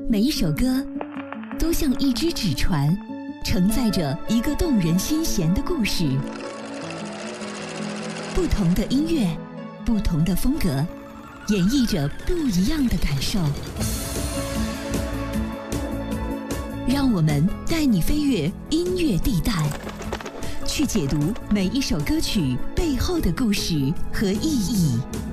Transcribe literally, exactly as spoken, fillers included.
每一首歌都像一只纸船，承载着一个动人心弦的故事。不同的音乐，不同的风格，演绎着不一样的感受。让我们带你飞越音乐地带，去解读每一首歌曲背后的故事和意义。